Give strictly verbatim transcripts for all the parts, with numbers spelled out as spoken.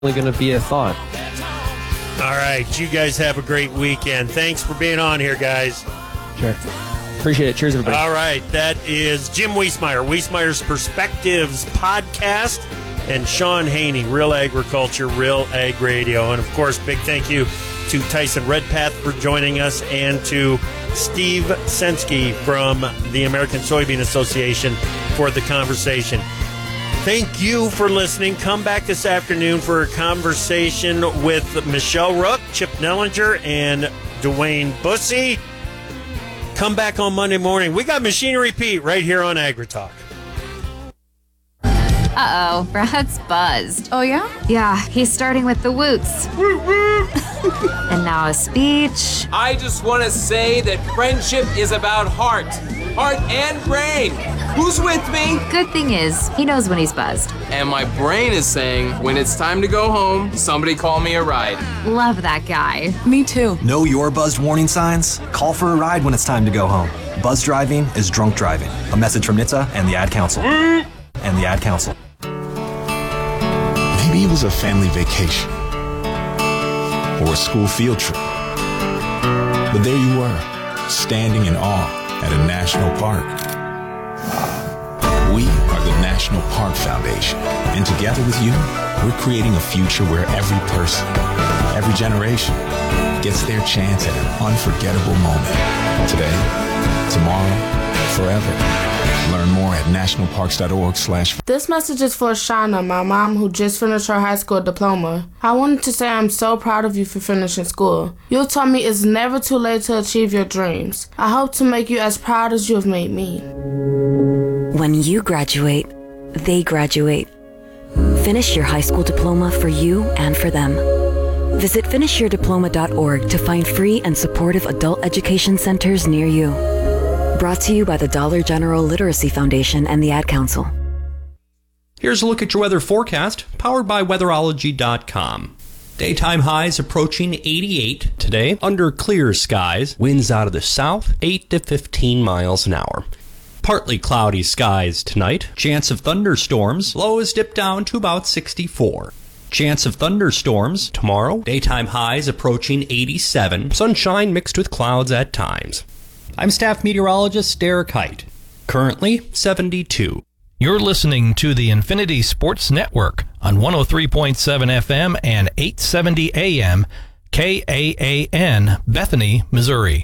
going to be a thought. All right. You guys have a great weekend. Thanks for being on here, guys. Sure. Appreciate it. Cheers, everybody. All right. That is Jim Wiesmeyer, Wiesmeyer's Perspectives podcast, and Sean Haney, Real Agriculture, Real Ag Radio. And, of course, big thank you to Tyson Redpath for joining us, and to Steve Sensky from the American Soybean Association for the conversation. Thank you for listening. Come back this afternoon for a conversation with Michelle Rook, Chip Nellinger, and Dwayne Bussey. Come back on Monday morning. We got Machinery Pete right here on AgriTalk. Uh-oh, Brad's buzzed. Oh, yeah? Yeah, he's starting with the woots. And now a speech. I just want to say that friendship is about heart. Heart and brain. Who's with me? Good thing is, he knows when he's buzzed. And my brain is saying, when it's time to go home, somebody call me a ride. Love that guy. Me too. Know your buzzed warning signs? Call for a ride when it's time to go home. Buzz driving is drunk driving. A message from N H T S A and the Ad Council. And the Ad Council. Maybe it was a family vacation or a school field trip. But there you were, standing in awe at a national park. We are the National Park Foundation, and together with you, we're creating a future where every person, every generation, gets their chance at an unforgettable moment. Today, tomorrow, forever. Learn more at nationalparks.org slash. This message is for Shauna, my mom, who just finished her high school diploma. I wanted to say I'm so proud of you for finishing school. You taught me it's never too late to achieve your dreams. I hope to make you as proud as you have made me. When you graduate, they graduate. Finish your high school diploma for you and for them. Visit finish your diploma dot org to find free and supportive adult education centers near you. Brought to you by the Dollar General Literacy Foundation and the Ad Council. Here's a look at your weather forecast, powered by weatherology dot com. Daytime highs approaching eighty-eight today, under clear skies. Winds out of the south, eight to fifteen miles an hour. Partly cloudy skies tonight. Chance of thunderstorms. Lows dip down to about sixty-four. Chance of thunderstorms tomorrow. Daytime highs approaching eighty-seven. Sunshine mixed with clouds at times. I'm staff meteorologist Derek Height. Currently seventy-two. You're listening to the Infinity Sports Network on one oh three point seven F M and eight seventy A M K A A N, Bethany, Missouri.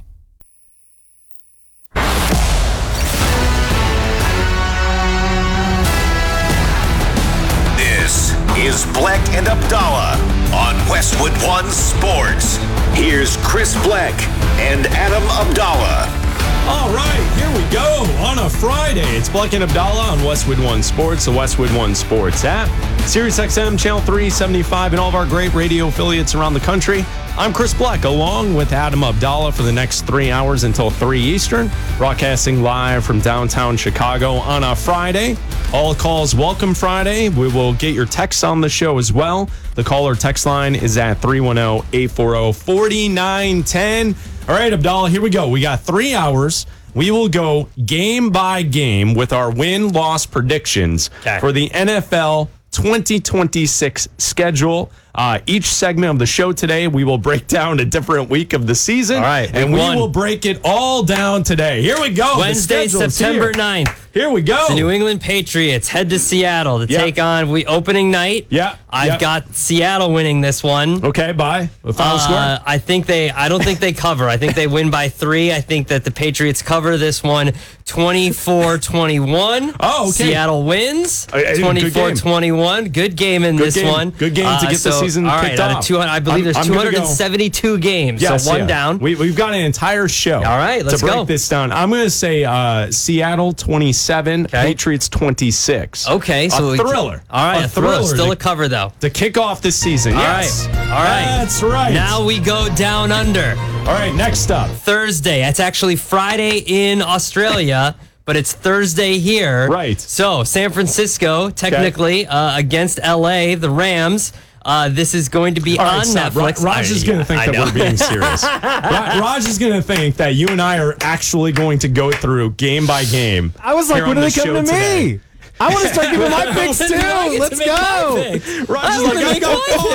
This is Bleck and Abdallah on Westwood One Sports. Here's Chris Bleck and Adam Abdallah. All right, here we go on a Friday. It's Bleck and Abdallah on Westwood One Sports, the Westwood One Sports app, Sirius X M, Channel three seventy-five, and all of our great radio affiliates around the country. I'm Chris Bleck, along with Adam Abdallah for the next three hours until three Eastern, broadcasting live from downtown Chicago on a Friday. All calls welcome Friday. We will get your texts on the show as well. The caller text line is at three one zero, eight four zero, four nine one zero. All right, Abdallah, here we go. We got three hours. We will go game by game with our win-loss predictions okay. for the N F L twenty twenty-six schedule. Uh, each segment of the show today, we will break down a different week of the season. All right, and we one. will break it all down today. Here we go. Wednesday, September ninth. Here we go. The New England Patriots head to Seattle to yep. take on we opening night. Yeah, I've yep. got Seattle winning this one. Okay, bye. The final uh, score. I think they. I don't think they cover. I think they win by three. I think that the Patriots cover this one, twenty-four twenty-one. Oh, okay. Seattle wins, uh, twenty-four twenty-one. Good game in good this game. one. Good game to get uh, so, the season all right, kicked out off. Of two hundred, I believe I'm, there's I'm two hundred seventy-two games. Yes, so one yeah. down. We, we've got an entire show. All right, let's to break go. this down. I'm going to say uh, Seattle twenty-seven, okay. Patriots twenty-six. Okay, so a thriller. We, all right, a, a thriller. thriller. Still to, a cover though. To kick off this season. All yes. right, all right. That's right. Now we go down under. All right, next up. Thursday. That's actually Friday in Australia. But it's Thursday here. Right. So San Francisco, technically, okay. uh, against L A, the Rams. Uh, this is going to be right, on stop. Netflix. Ra- Raj is going to think I that know. we're being serious. Ra- Raj is going to think that you and I are actually going to go through game by game. I was like, when are they coming to today. me? I want to start giving my picks too. I get to Let's make my go. picks. Roger's I'm like, gonna I make got my five.